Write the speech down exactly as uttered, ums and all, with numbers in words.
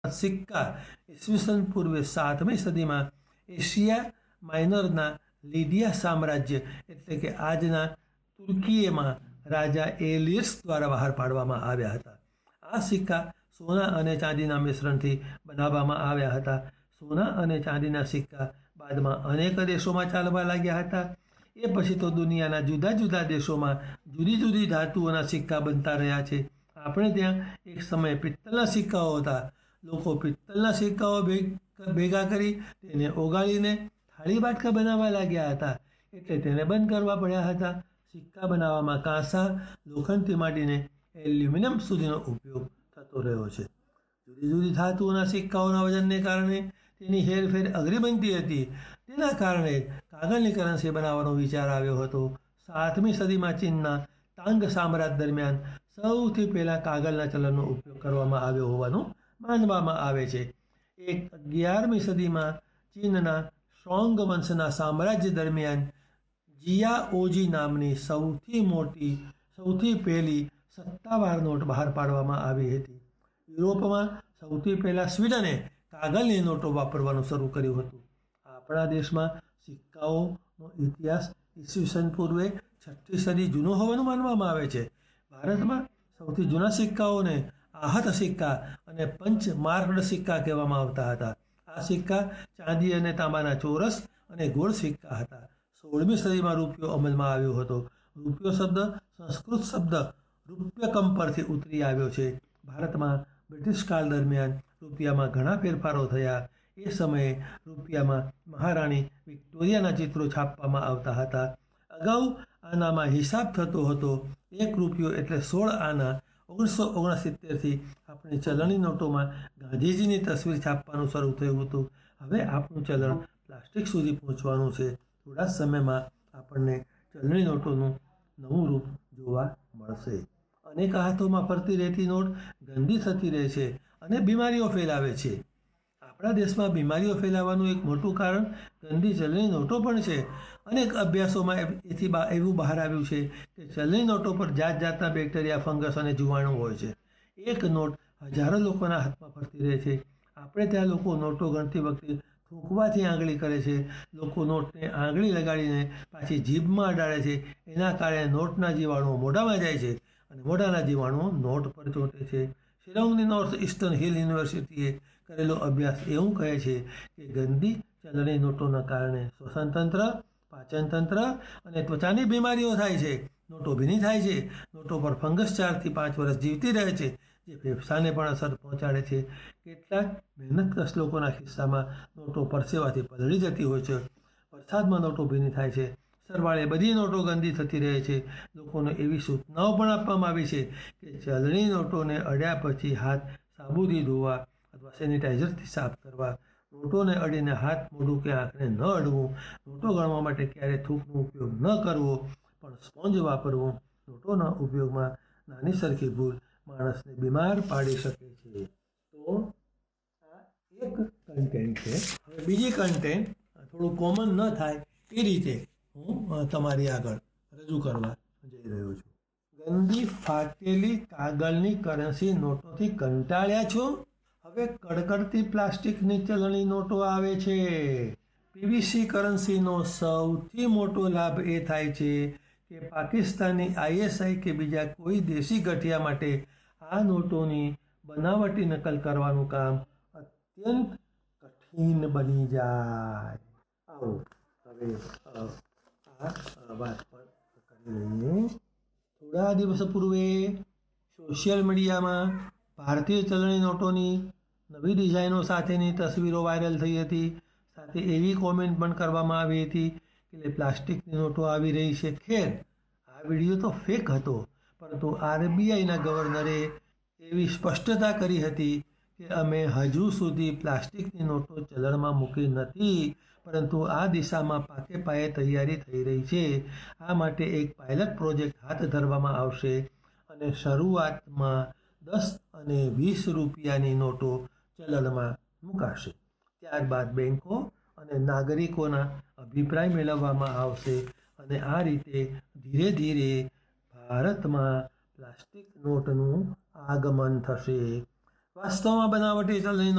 સિક્કા ઈસવીસન પૂર્વે સાતમી સદીમાં એશિયા માઇનરના લીડિયા સામ્રાજ્ય એટલે કે આજના તુર્કીએમાં રાજા એલિયસ દ્વારા બહાર પાડવામાં આવ્યા હતા. આ સિક્કા સોના અને ચાંદીના મિશ્રણથી બનાવવામાં આવ્યા હતા. સોના અને ચાંદીના સિક્કા બાદમાં અનેક દેશોમાં ચાલવા લાગ્યા હતા. એ પછી તો દુનિયાના જુદા જુદા દેશોમાં જુદી જુદી ધાતુઓના સિક્કા બનતા રહ્યા છે. આપણે ત્યાં એક સમયે પિત્તળના સિક્કાઓ હતા. લોકો પિત્તળના સિક્કાઓ ભેગા કરી તેને ઓગાળીને થાળી બાટકા બનાવવા લાગ્યા હતા, એટલે તેને બંધ કરવા પડ્યા હતા. સિક્કા બનાવવામાં કાંસા, લોખંડથી માંડીને એલ્યુમિનિયમ સુધીનો ઉપયોગ થતો રહ્યો છે. જુદી જુદી ધાતુઓના સિક્કાઓના વજનને કારણે તેની હેરફેર અઘરી બનતી હતી. તેના કારણે કાગળની કરન્સી બનાવવાનો વિચાર આવ્યો હતો. સાતમી સદીમાં ચીનના તાંગ સામ્રાજ્ય દરમિયાન સૌથી પહેલાં કાગળના ચલણનો ઉપયોગ કરવામાં આવ્યો હોવાનું માનવામાં આવે છે. એક અગિયારમી સદીમાં ચીનના શોંગ વંશના સામ્રાજ્ય દરમિયાન જિયાઓજી નામની સૌથી મોટી સૌથી પહેલી સત્તાવાર નોટ બહાર પાડવામાં આવી હતી. યુરોપમાં સૌથી પહેલાં સ્વીડને કાગળની નોટો વાપરવાનું શરૂ કર્યું હતું. આપણા દેશમાં સિક્કાઓનો ઇતિહાસ ઈસવીસન પૂર્વે છઠ્ઠી સદી જૂનો હોવાનું માનવામાં આવે છે. ભારતમાં સૌથી જૂના સિક્કાઓને આહત સિક્કા અને પંચ માર્કડ સિક્કા કહેવામાં આવતા હતા. આ સિક્કા ચાંદી અને તાંબાના ચોરસ અને ગોળ સિક્કા હતા. સોળમી સદીમાં રૂપિયો અમલમાં આવ્યો હતો. રૂપિયો શબ્દ સંસ્કૃત શબ્દ રૂપ્યકમ પરથી ઉતરી આવ્યો છે. ભારતમાં બ્રિટિશ કાળ દરમિયાન રૂપિયામાં ઘણા ફેરફારો થયા. એ સમયે રૂપિયામાં મહારાણી વિક્ટોરિયાના ચિત્રો છાપવામાં આવતા હતા. અગાઉ આનામાં હિસાબ થતો હતો. એક રૂપિયો એટલે સોળ આના. ઓગણીસો ઓગણસિત્તેરથી આપણી ચલણી નોટોમાં ગાંધીજીની તસવીર છાપવાનું શરૂ થયું હતું. હવે આપણું ચલણ પ્લાસ્ટિક સુધી પહોંચવાનું છે. થોડા સમયમાં આપણને ચલણી નોટોનું નવું રૂપ જોવા મળશે. અનેક હાથોમાં ફરતી રહેતી નોટ ગંદી થતી રહે છે અને બીમારીઓ ફેલાવે છે. આપણા દેશમાં બીમારીઓ ફેલાવાનું એક મોટું કારણ ગંદી ચલણી નોટો પણ છે. અનેક અભ્યાસોમાં એથી એવું બહાર આવ્યું છે કે ચલણી નોટો પર જાત જાતના બેક્ટેરિયા, ફંગસ અને જીવાણુ હોય છે. એક નોટ હજારો લોકોના હાથમાં ફરતી રહે છે. આપણે ત્યાં લોકો નોટો ગણતી વખતે થૂંકવાથી આંગળી કરે છે. લોકો નોટને આંગળી લગાડીને પાછી જીભમાં અડાડે છે. એના કારણે નોટના જીવાણુઓ મોઢામાં જાય છે અને મોઢાના જીવાણુઓ નોટ પર ચોંટે છે. શિલોંગની નોર્થ ઇસ્ટર્ન હિલ યુનિવર્સિટીએ કરેલો અભ્યાસ એવું કહે છે કે ગંદી ચલણી નોટોના કારણે શ્વસનતંત્ર, પાચનતંત્ર અને ત્વચાની બીમારીઓ થાય છે. નોટો ભીની થાય છે. નોટો પર ફંગસ ચારથી પાંચ વર્ષ જીવતી રહે છે, જે ફેફસાને પણ અસર પહોંચાડે છે. કેટલાક મહેનતકશ લોકોના ખિસ્સામાં નોટો પરસેવાથી પલળી જતી હોય છે. વરસાદમાં નોટો ભીની થાય છે. સરવાળે બધી નોટો ગંદી થતી રહે છે. લોકોને એવી સૂચનાઓ પણ આપવામાં આવી છે કે ચલણી નોટોને અડ્યા પછી હાથ સાબુથી ધોવા અથવા સેનિટાઈઝરથી સાફ કરવા. નોટોને અડીને હાથ, મોઢું કે આંખને ન અડવું. નોટો ગણવા માટે ક્યારેય થૂંકનો ઉપયોગ ન કરવો, પણ સ્પોન્જ વાપરવું. નોટોના ઉપયોગમાં નાની સરખી ભૂલ માણસને બીમાર પાડી શકે છે. તો આ એક કન્ટેન્ટ છે. હવે બીજી કન્ટેન્ટ થોડું કોમન ન થાય એ રીતે હું તમારી આગળ રજૂ કરવા જઈ રહ્યો છું. ગંદી ફાટેલી કાગળની કરન્સી નોટોથી કંટાળ્યા છો? હવે કડકડતી પ્લાસ્ટિકની ચલણી નોટો આવે છે. પીવીસી કરન્સીનો સૌથી મોટો લાભ એ થાય છે કે પાકિસ્તાની આઈએસઆઈ કે બીજા કોઈ દેશી ગઠિયા માટે આ નોટોની બનાવટી નકલ કરવાનું કામ અત્યંત કઠિન બની જાય. આવો હવે આ વાત પર કરી લઈએ. થોડા દિવસો પૂર્વે સોશિયલ મીડિયામાં ભારતીય ચલણી નોટોની નવી ડિઝાઇનો સાથેની તસવીરો વાયરલ થઈ હતી. સાથે એવી કોમેન્ટ પણ કરવામાં આવી હતી કે પ્લાસ્ટિકની નોટો આવી રહી છે. ખેર, આ વિડીયો તો ફેક હતો, પરંતુ આરબીઆઈના ગવર્નરે એવી સ્પષ્ટતા કરી હતી કે અમે હજુ સુધી પ્લાસ્ટિકની નોટો ચલણમાં મૂકી નથી, પરંતુ આ દિશામાં પાકે પાયે તૈયારી થઈ રહી છે. આ માટે એક પાયલટ પ્રોજેક્ટ હાથ ધરવામાં આવશે અને શરૂઆતમાં દસ અને વીસ રૂપિયાની નોટો ચલણમાં મુકાશે. ત્યારબાદ બેન્કો અને નાગરિકોના અભિપ્રાય મેળવવામાં આવશે અને આ રીતે ધીરે ધીરે ભારતમાં પ્લાસ્ટિક નોટનું આગમન થશે. વાસ્તવમાં બનાવટી ચલણીનો